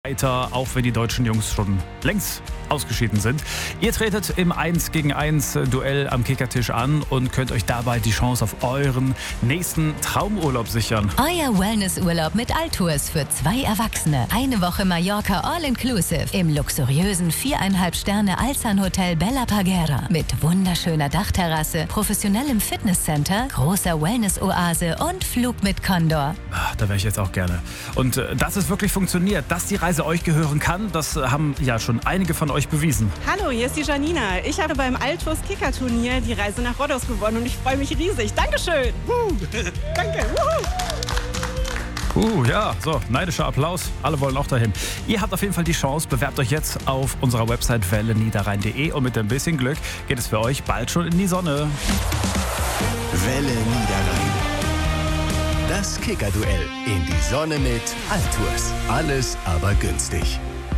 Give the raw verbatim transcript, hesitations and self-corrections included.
Weiter, auch wenn die deutschen Jungs schon längst ausgeschieden sind. Ihr tretet im eins gegen eins Duell am Kickertisch an und könnt euch dabei die Chance auf euren nächsten Traumurlaub sichern. Euer Wellnessurlaub mit Altours für zwei Erwachsene. Eine Woche Mallorca All-Inclusive im luxuriösen viereinhalb Sterne Alzan Hotel Bella Parguera mit wunderschöner Dachterrasse, professionellem Fitnesscenter, großer Wellness-Oase und Flug mit Condor. Ach, da wäre ich jetzt auch gerne. Und äh, dass es wirklich funktioniert, dass die Reise euch gehören kann, das äh, haben ja schon einige von euch bewiesen. Hallo, hier ist die Janina. Ich habe beim Altours Kicker-Turnier die Reise nach Rhodos gewonnen und ich freue mich riesig. Dankeschön. Uh, danke. Uh, ja, so, neidischer Applaus. Alle wollen auch dahin. Ihr habt auf jeden Fall die Chance. Bewerbt euch jetzt auf unserer Website welle niederrhein punkt de und mit ein bisschen Glück geht es für euch bald schon in die Sonne. Welle Niederrhein. Das Kicker-Duell in die Sonne mit Altours. Alles aber günstig.